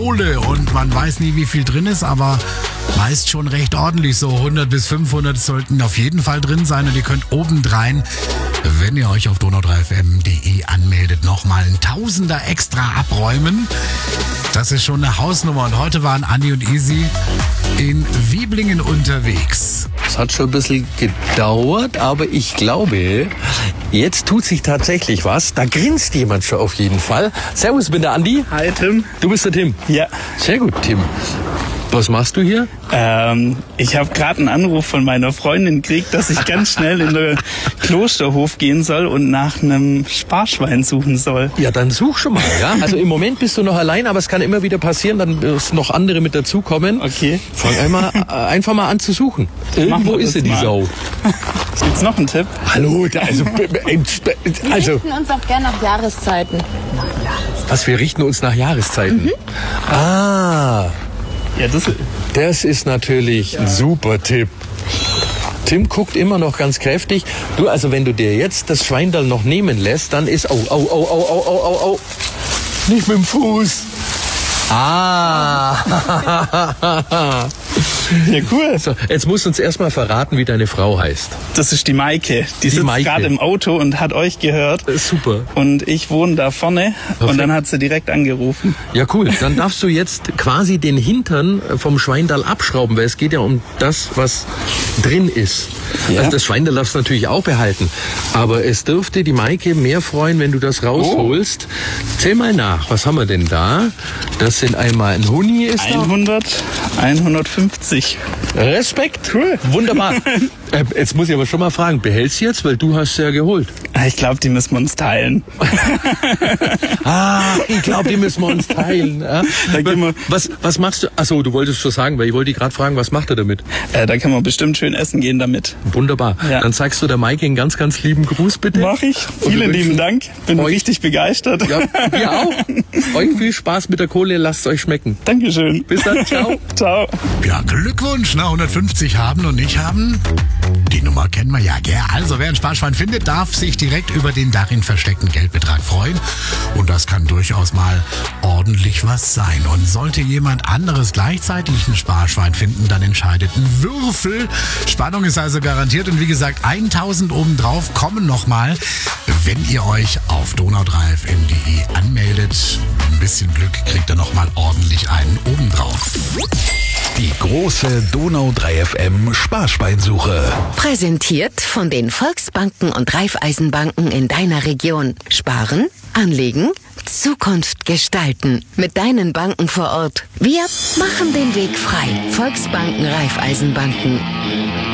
Kohle und man weiß nie, wie viel drin ist, aber meist schon recht ordentlich. So 100 bis 500 sollten auf jeden Fall drin sein und ihr könnt obendrein, wenn ihr euch auf donau3fm.de anmeldet, nochmal ein Tausender extra abräumen. Das ist schon eine Hausnummer und heute waren Andi und Easy in Wieblingen unterwegs. Es hat schon ein bisschen gedauert, aber ich glaube, jetzt tut sich tatsächlich was. Da grinst jemand schon auf jeden Fall. Servus, ich bin der Andi. Hi Tim. Du bist der Tim? Ja. Sehr gut, Tim. Was machst du hier? Ich habe gerade einen Anruf von meiner Freundin gekriegt, dass ich ganz schnell in den Klosterhof gehen soll und nach einem Sparschwein suchen soll. Ja, dann such schon mal, ja? Also im Moment bist du noch allein, aber es kann immer wieder passieren, dann müssen noch andere mit dazukommen. Okay. Fang einfach mal an zu suchen. Irgendwo ist sie, die Sau. Gibt's noch einen Tipp? Hallo, Wir richten uns auch gerne nach Jahreszeiten. wir richten uns nach Jahreszeiten. Ah, Ja, das ist natürlich ein super Tipp. Tim guckt immer noch ganz kräftig. Du, also wenn du dir jetzt das Schweindal noch nehmen lässt, dann ist... Au. Nicht mit dem Fuß. Ah. ja, cool. So, jetzt musst du uns erstmal verraten, wie deine Frau heißt. Das ist die Maike. Die sitzt gerade im Auto und hat euch gehört. Super. Und ich wohne da vorne. Perfekt. Und dann hat sie direkt angerufen. Ja, cool. Dann darfst du jetzt quasi den Hintern vom Schweindal abschrauben, weil es geht ja um das, was drin ist. Ja. Also das Schweindal darfst du natürlich auch behalten. Aber es dürfte die Maike mehr freuen, wenn du das rausholst. Zähl mal nach. Was haben wir denn da? Das sind einmal ein Huni ist da. 100, 150. Respekt. Cool. Wunderbar. Jetzt muss ich aber schon mal fragen, behältst du jetzt, weil du hast ja geholt. Ich glaube, die müssen wir uns teilen. Ich glaube, die müssen wir uns teilen. Ja? Was machst du? Achso, du wolltest schon sagen, weil ich wollte dich gerade fragen, was macht er damit? Da kann man bestimmt schön essen gehen damit. Wunderbar. Ja. Dann sagst du der Maike einen ganz, ganz lieben Gruß, bitte. Mach ich. Vielen lieben Dank. Bin richtig begeistert. Ja, wir auch. Euch viel Spaß mit der Kohle, lasst es euch schmecken. Dankeschön. Bis dann, ciao. Ciao. Ja, Glückwunsch, 150 haben und nicht haben. Die Nummer kennen wir ja, gell? Also wer ein Sparschwein findet, darf sich direkt über den darin versteckten Geldbetrag freuen. Und das kann durchaus mal ordentlich was sein. Und sollte jemand anderes gleichzeitig ein Sparschwein finden, dann entscheidet ein Würfel. Spannung ist also garantiert. Und wie gesagt, 1000 obendrauf kommen nochmal, wenn ihr euch auf donau3fm.de anmeldet. Ein bisschen Glück kriegt ihr nochmal ordentlich einen obendrauf. Die große Donau3FM Sparschweinsuche. Präsentiert von den Volksbanken und Raiffeisenbanken in deiner Region. Sparen, anlegen, Zukunft gestalten. Mit deinen Banken vor Ort. Wir machen den Weg frei. Volksbanken, Raiffeisenbanken.